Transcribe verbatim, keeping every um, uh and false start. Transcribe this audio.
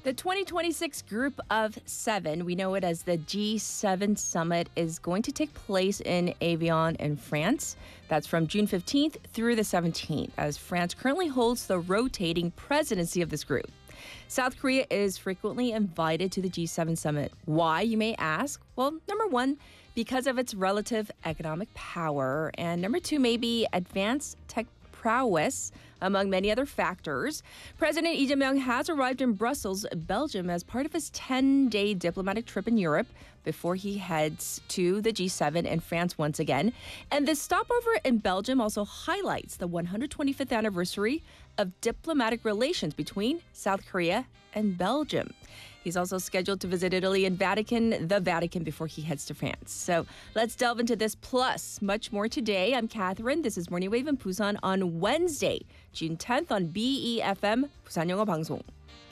The twenty twenty-six Group of Seven, we know it as the G seven Summit, is going to take place in Evian in France. That's from June fifteenth through the seventeenth, as France currently holds the rotating presidency of this group. South Korea is frequently invited to the G seven Summit. Why, you may ask? Well, number one, because of its relative economic power, and number two, maybe advanced tech prowess, among many other factors. President Lee Jae-myung has arrived in Brussels, Belgium, as part of his ten-day diplomatic trip in Europe before he heads to the G seven in France once again. And this stopover in Belgium also highlights the one hundred twenty-fifth anniversary of diplomatic relations between South Korea and Belgium. He's also scheduled to visit Italy and Vatican, the Vatican, before he heads to France. So let's delve into this plus much more today. I'm Catherine. This is Morning Wave in Busan on Wednesday, June tenth on B E F M, 부산 영어 방송.